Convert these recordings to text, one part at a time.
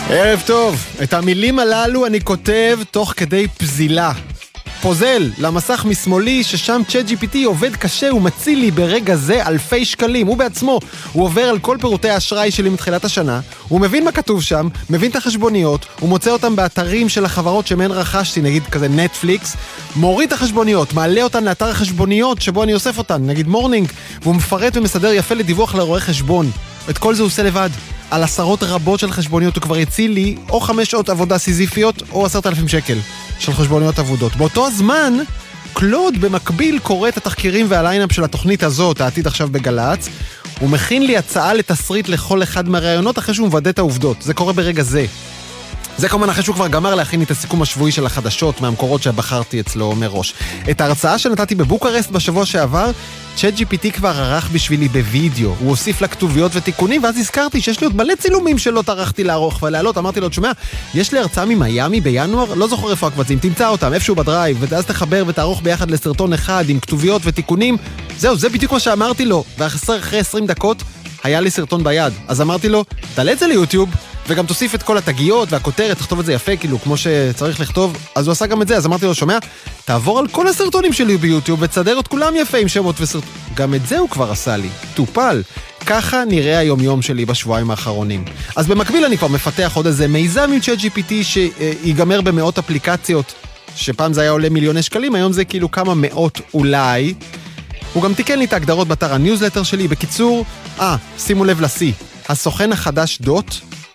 ערב טוב, את המילים הללו אני כותב תוך כדי פזילה. פוזל למסך משמאלי ששם ChatGPT עובד קשה ומציל לי ברגע זה אלפי שקלים. הוא בעצמו, הוא עובר על כל פירוטי האשראי שלי מתחילת השנה, הוא מבין מה כתוב שם, מבין את החשבוניות, הוא מוצא אותם באתרים של החברות שמהן רכשתי, נגיד כזה נטפליקס, מוריד את החשבוניות, מעלה אותן לאתר החשבוניות שבו אני אוסף אותן, נגיד מורנינג, והוא מפרט ומסדר יפה לדיווח לרואה חשבון. את כל זה הוא עושה לבד. על עשרות רבות של חשבוניות הוא כבר יציל לי או 5 שעות עבודה סיזיפיות או 10,000 שקל של חשבוניות עבודות. באותו הזמן, קלוד במקביל קורא את התחקירים והליינאפ של התוכנית הזאת, העתיד עכשיו בגלץ, הוא מכין לי הצעה לתסריט לכל אחד מהרעיונות אחרי שהוא מוודא את העובדות. זה קורה ברגע זה. זה כמובן אחרי שהוא כבר גמר להכין את הסיכום השבועי של החדשות מהמקורות שבחרתי אצלו מראש. את ההרצאה שנתתי בבוקרסט בשבוע שעבר, ChatGPT כבר ערך בשבילי בווידאו. הוא הוסיף לה כתוביות ותיקונים, ואז הזכרתי שיש לי עוד מלא צילומים שלא טרחתי לערוך ולהעלות. אמרתי לו, תשמע, יש לי הרצאה ממיימי בינואר, לא זוכר איפה הקבצים, תמצא אותם, איפשהו בדרייב, ואז תחבר ותערוך ביחד לסרטון אחד עם כתוביות ותיקונים. זהו, זה בדיוק מה שאמרתי לו. ואחרי 20 דקות היה לי סרטון ביד. אז אמרתי לו, תעלה את זה ליוטיוב, וגם תוסיף את כל התגיות והכותרת, תכתוב את זה יפה, כאילו, כמו שצריך לכתוב. אז הוא עשה גם את זה, אז אמרתי לו, שומע, תעבור על כל הסרטונים שלי ביוטיוב, ותסדר את כולם יפה עם שמות וסרטונים. גם את זה הוא כבר עשה לי, טופל. ככה נראה היום-יום שלי בשבועיים האחרונים. אז במקביל אני כבר מפתח עוד איזה מיזם עם ChatGPT שיגמר במאות אפליקציות, שפעם זה היה עולה מיליוני שקלים, היום זה כאילו כמה מאות אולי. הוא גם תיקן לי את ההגדרות באתר הניוזלטר שלי. בקיצור, שימו לב לסי. הסוכן החדש דוט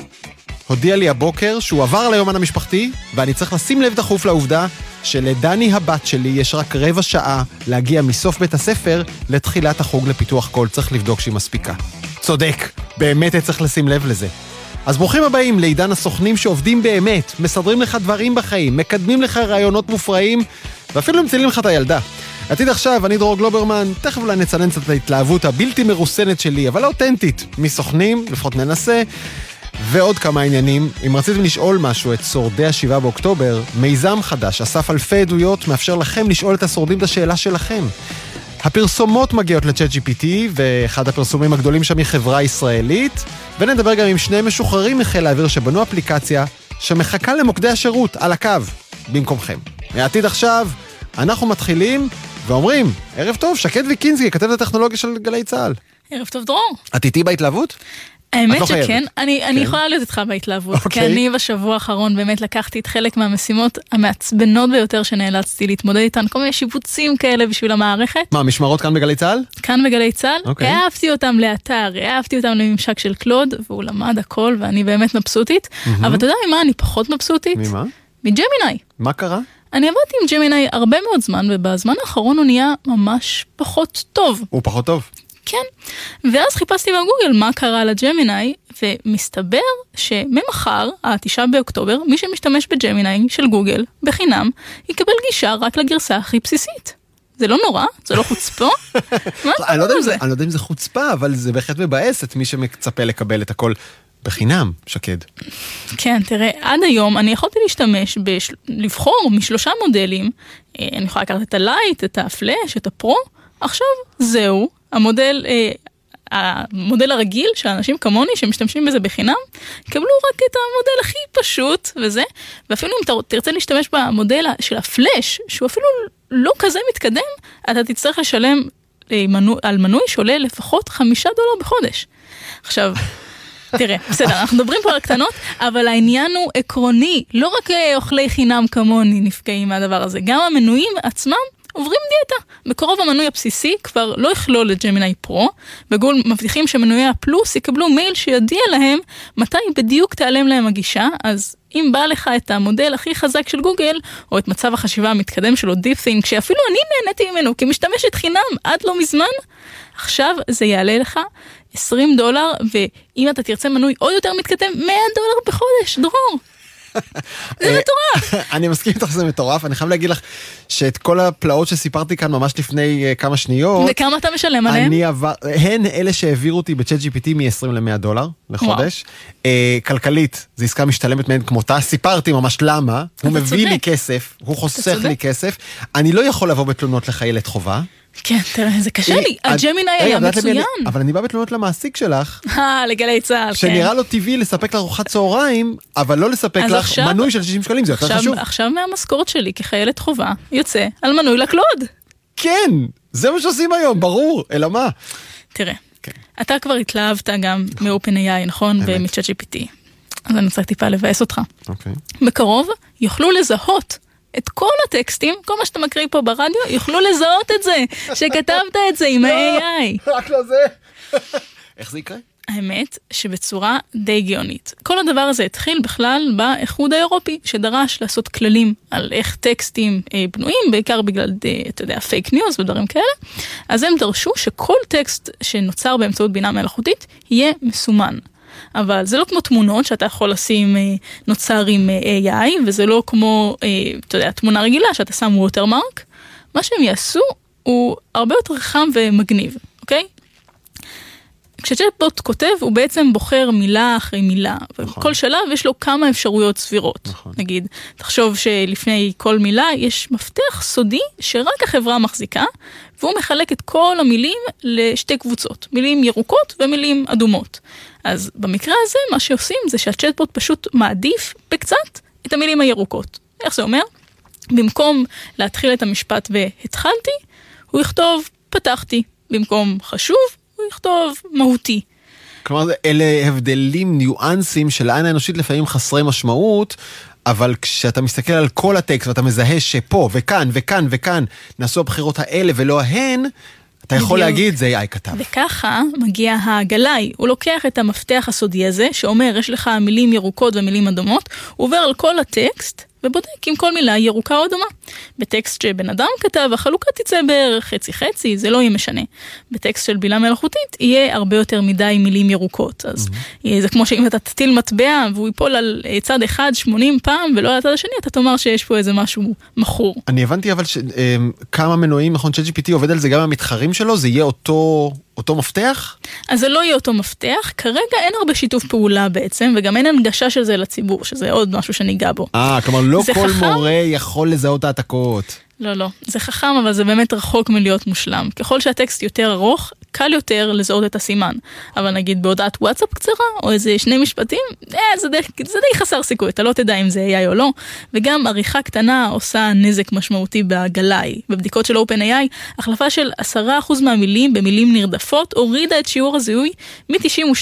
הודיע לי הבוקר שהוא עבר על היומן המשפחתי, ואני צריך לשים לב דחוף לעובדה שלדני הבת שלי יש רק רבע שעה להגיע מסוף בית הספר לתחילת החוג לפיתוח קול. צריך לבדוק שהיא מספיקה. צודק, באמת צריך לשים לב לזה. אז ברוכים הבאים לעידן הסוכנים שעובדים באמת, מסדרים לך דברים בחיים, מקדמים לך רעיונות מופרעים, ואפילו מצילים לך את הילדה. עתיד עכשיו, אני דרור גלוברמן, תכף אולי נצנן קצת את ההתלהבות הבלתי מרוסנת שלי, אבל אותנטית, מסוכנים, לפחות ננסה, ועוד כמה עניינים. אם רציתם לשאול משהו את שורדי ה7 באוקטובר, מיזם חדש, אסף אלפי עדויות, מאפשר לכם לשאול את השורדים את השאלה שלכם. הפרסומות מגיעות ל-ChatGPT, ואחד הפרסומים הגדולים שם היא חברה ישראלית, ונדבר גם עם 2 משוחררים מחיל האוויר שבנו אפליקציה שמחכה למוקדי השירות על הקו, במקומכם. מהעתיד עכשיו, אנחנו מתחילים ואומרים, ערב טוב, שקד ויקינסקי, כתב את הטכנולוגיה של גלי צהל. ערב טוב דרור. את איתי בהתלהבות? האמת שכן, אני יכולה להיות איתך בהתלהבות, כי אני בשבוע האחרון באמת לקחתי את חלק מהמשימות המעצבנות ביותר שנאלצתי להתמודד איתן, כל מיני שיבוצים כאלה בשביל המערכת. מה, משמרות כאן בגלי צהל? כאן בגלי צהל, העפתי אותם לאתר, העפתי אותם לממשק של קלוד, והוא למד הכל, ואני באמת מבסוטית, אבל אתה יודע ממה אני פחות מבסוטית? ממה? מג'מיני. מה קרה? אני עבדתי עם ג'מיני הרבה מאוד זמן, ובזמן האחרון הוא נהיה ממש פחות טוב. הוא פחות טוב? כן, ואז חיפשתי בגוגל מה קרה לג'מיני, ומסתבר שממחר, 9 באוקטובר, מי שמשתמש בג'מיני של גוגל בחינם, יקבל גישה רק לגרסה הכי בסיסית. זה לא נורא? זה לא חוצפה? אני לא יודע אם זה חוצפה, אבל זה בהחלט מבאס את מי שמצפה לקבל את הכל בחינם, שקד. כן, תראה, עד היום אני יכולתי להשתמש, לבחור מ3 מודלים, אני יכולה לקחת את הלייט, את הפלאש, את הפרו, עכשיו זהו, המודל הרגיל שאנשים כמוני שמשתמשים בזה בחינם, יקבלו רק את המודל הכי פשוט וזה, ואפילו אם אתה תרצה להשתמש במודל של הפלאש, שהוא אפילו לא כזה מתקדם, אתה תצטרך לשלם על מנוי שעולה לפחות $5 בחודש. עכשיו, תראה, בסדר, אנחנו מדברים פה על קטנות, אבל העניין הוא עקרוני, לא רק אוכלי חינם כמוני נפגעים מהדבר הזה, גם המנויים עצמם עוברים דיאטה. בקרוב המנוי הבסיסי כבר לא יכלול לג'מיני פרו, בגוגל מבטיחים שמנויי הפלוס יקבלו מייל שיודיע להם מתי בדיוק תיעלם להם הגישה, אז אם בא לך את המודל הכי חזק של גוגל, או את מצב החשיבה המתקדם שלו, DeepThink, שאפילו אני נהניתי ממנו כמשתמשת חינם עד לא מזמן, עכשיו זה יעלה לך $20, ואם אתה תרצה מנוי עוד יותר מתקדם, $100 בחודש, דרור. זה מטורף. אני מסכים איתך שזה מטורף, אני חייב להגיד לך שאת כל הפלאות שסיפרתי כאן ממש לפני כמה שניות, וכמה אתה משלם עליהם? הן אלה שהעבירו אותי ב-ChatGPT מ-$20 ל-$100 לחודש. כלכלית, זו עסקה משתלמת מהן כמותה, סיפרתי ממש למה, הוא מביא לי כסף, הוא חוסך לי כסף, אני לא יכול לבוא בתלונות לחיילת חובה, כן, תראה, זה קשה לי. הג'מיני היה מצוין. אבל אני בא בתלונות למעסיק שלך. לגלי צהל, כן. שנראה לו טבעי לספק לך ארוחת צהריים, אבל לא לספק לך מנוי של 60 שקלים, זה יותר חשוב. עכשיו מהמשכורת שלי כחיילת חובה יוצא על מנוי לקלוד. כן, זה מה שעושים היום, ברור, אלא מה? תראה, אתה כבר התלהבת גם מ-OpenAI, נכון? ומ-ChatGPT. אז אני צריך טיפה לבאס אותך. בקרוב יוכלו לזהות את כל הטקסטים, כל מה שאתה מקריא פה ברדיו, יוכלו לזהות את זה, שכתבת את זה עם ה-AI. רק לא זה. איך זה יקרה? האמת שבצורה די גאונית. כל הדבר הזה התחיל בכלל באיחוד האירופי, שדרש לעשות כללים על איך טקסטים בנויים, בעיקר בגלל, אתה יודע, פייק ניוז ודברים כאלה. אז הם דרשו שכל טקסט שנוצר באמצעות בינה מלאכותית יהיה מסומן. אבל זה לא כמו תמונות שאתה יכול לשים נוצר עם AI, וזה לא כמו, אתה יודע, תמונה רגילה שאתה שם ווטרמרק. מה שהם יעשו הוא הרבה יותר חכם ומגניב, אוקיי? כשצ'אטבוט כותב, הוא בעצם בוחר מילה אחרי מילה. נכון. וכל שלב יש לו כמה אפשרויות סבירות. נכון. נגיד, תחשוב שלפני כל מילה יש מפתח סודי שרק החברה מחזיקה, והוא מחלק את כל המילים לשתי קבוצות. מילים ירוקות ומילים אדומות. אז במקרה הזה, מה שעושים זה שהצ'אטבוט פשוט מעדיף בקצת את המילים הירוקות. איך זה אומר? במקום להתחיל את המשפט והתחלתי, הוא יכתוב פתחתי. במקום חשוב, הוא יכתוב מהותי. כלומר, אלה הבדלים, ניואנסים של העין האנושית לפעמים חסרי משמעות, אבל כשאתה מסתכל על כל הטקסט ואתה מזהה שפה וכאן וכאן וכאן נעשו הבחירות האלה ולא ההן, אתה יכול להגיד, זה AI כתב. וככה מגיע הגלאי. הוא לוקח את המפתח הסודי הזה, שאומר, יש לך מילים ירוקות ומילים אדומות, הוא עובר על כל הטקסט, ובודק אם כל מילה ירוקה או אדומה. בטקסט שבן אדם כתב, החלוקה תצא בערך חצי-חצי, זה לא יהיה משנה. בטקסט של בינה מלאכותית, יהיה הרבה יותר מדי מילים ירוקות. אז זה כמו שאם אתה תטיל מטבע, והוא ייפול על צד אחד 80 פעם, ולא על הצד השני, אתה תאמר שיש פה איזה משהו מחור. אני הבנתי אבל כמה מנועים, נכון, ChatGPT עובד על זה גם המתחרים שלו, זה יהיה אותו מפתח? אז זה לא יהיה אותו מפתח, כרגע אין הרבה שיתוף פעולה בעצם, וגם אין הנגשה של זה לציבור, שזה עוד משהו שניגע בו. כלומר לא כל מורה יכול לזהות העתקות. לא, זה חכם, אבל זה באמת רחוק מלהיות מושלם. ככל שהטקסט יותר ארוך, קל יותר לזהות את הסימן. אבל נגיד בהודעת וואטסאפ קצרה, או איזה 2 משפטים, זה די חסר סיכוי, אתה לא תדע אם זה AI או לא. וגם עריכה קטנה עושה נזק משמעותי בגלאי. בבדיקות של OpenAI, החלפה של 10% מהמילים במילים נרדפות, הורידה את שיעור הזיהוי מ-92%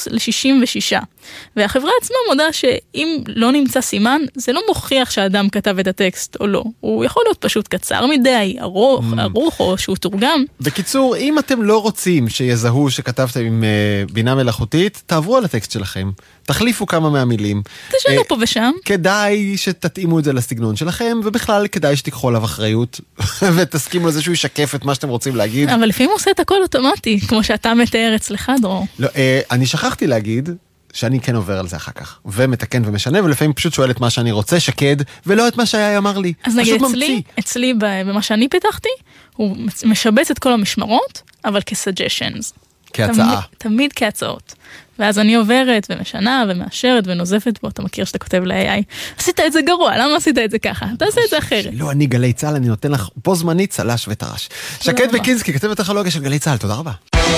ל-66%. והחברה עצמה מודה שאם לא נמצא סימן, זה לא מוכיח שהאדם כתב את הטקסט או לא. הוא יכול להיות פשוט קצר מדי, ארוך או שהוא תורגם. בקיצור, אם אתם לא רוצים שיזהו שכתבתם עם בינה מלאכותית, תעברו על הטקסט שלכם. תחליפו כמה מהמילים. תשנו פה ושם. כדאי שתתאימו את זה לסגנון שלכם, ובכלל כדאי שתיקחו עליו אחריות, ותסכימו לזה שהוא ישקף את מה שאתם רוצים להגיד. אבל לפעמים הוא עושה את הכל אוטומטי, כמו שאתה מתאר אצלך, דרור. לא, אני שכחתי להגיד שאני כן עובר על זה אחר כך, ומתקן ומשנה, ולפעמים פשוט שואל את מה שאני רוצה, שקד, ולא את מה שהיה אמר לי. אז נגיד אצלי במה שאני פיתחתי, הוא משבץ את כל המשמרות, אבל כ-suggestions. כהצעה. תמיד כהצעות. ואז אני עוברת ומשנה ומאשרת ונוזפת בו, אתה מכיר שאתה כותב ל-AI, עשית את זה גרוע, למה עשית את זה ככה? תעשה את זה אחרת. לא, אני גלי צהל, אני נותן לך בו זמנית צלש וטרש. שקד בקינסקי, כתבת טכנולוגיה של גלי צהל, תודה רבה.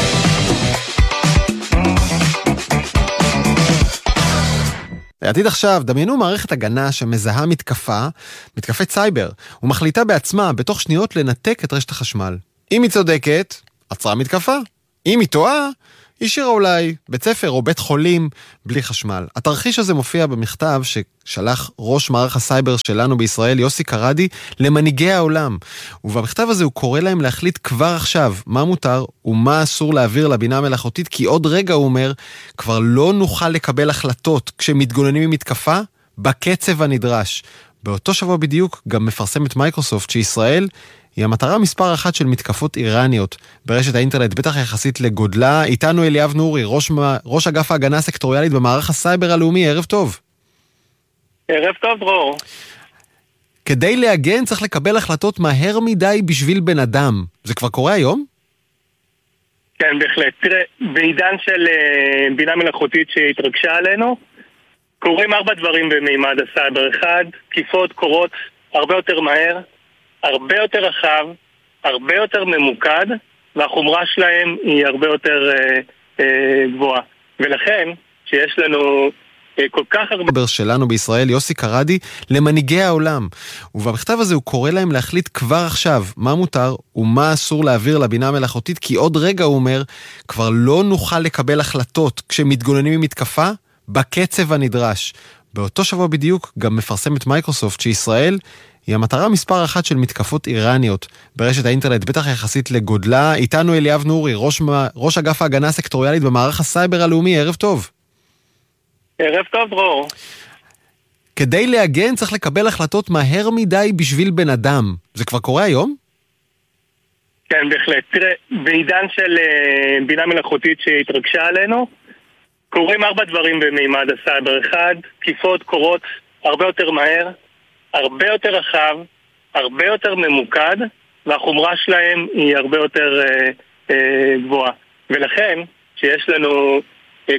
עתיד עכשיו, דמיינו מערכת הגנה שמזהה מתקפת סייבר, ומחליטה בעצמה בתוך שניות לנתק את רשת החשמל. אם היא צודקת, עצרה מתקפה. אם היא טועה, השאירה אולי בית ספר או בית חולים בלי חשמל. התרחיש הזה מופיע במכתב ששלח ראש מערך הסייבר שלנו בישראל, יוסי קרדי, למנהיגי העולם. ובמכתב הזה הוא קורא להם להחליט כבר עכשיו מה מותר ומה אסור להעביר לבינה המלאכותית, כי עוד רגע הוא אומר, כבר לא נוכל לקבל החלטות כשמתגוננים ממתקפה בקצב הנדרש. באותו שבוע בדיוק גם מפרסמת מייקרוסופט שישראל היא המטרה מספר 1 של מתקפות איראניות ברשת האינטרנט, בטח יחסית לגודלה. איתנו אליאב נורי, ראש אגף ההגנה הסקטוריאלית במערך הסייבר הלאומי. ערב טוב. ערב טוב, דרור. כדי להגן צריך לקבל החלטות מהר מדי בשביל בן אדם. זה כבר קורה היום? כן, בהחלט. תראה, בעידן של בינה מלאכותית שהתרגשה עלינו, קורים 4 דברים במימד הסייבר. 1, תקיפות קורות הרבה יותר מהר, הרבה יותר רחב, הרבה יותר ממוקד, והחומרה שלהם היא הרבה יותר גבוהה. ולכן, שיש לנו כל כך הרבה... שלנו בישראל, יוסי קרדי, למנהיגי העולם. ובמכתב הזה הוא קורא להם להחליט כבר עכשיו מה מותר ומה אסור להעביר לבינה המלאכותית, כי עוד רגע, הוא אומר, כבר לא נוכל לקבל החלטות כשמתגוננים ממתקפה בקצב הנדרש. באותו שבוע בדיוק גם מפרסמת מייקרוסופט שישראל היא המטרה מספר אחת של מתקפות איראניות ברשת האינטרנט, בטח יחסית לגודלה. איתנו אליאב נורי, ראש אגף ההגנה הסקטוריאלית במערך הסייבר הלאומי. ערב טוב. ערב טוב, דרור. כדי להגן צריך לקבל החלטות מהר מדי בשביל בן אדם. זה כבר קורה היום? כן, בהחלט. תראה, בעידן של בינה מלאכותית שהתרגשה עלינו, קורים 4 דברים במימד הסייבר. 1, תקיפות קורות הרבה יותר מהר, הרבה יותר רחב, הרבה יותר ממוקד, והחומרה שלהם היא הרבה יותר גבוהה. ולכן, שיש לנו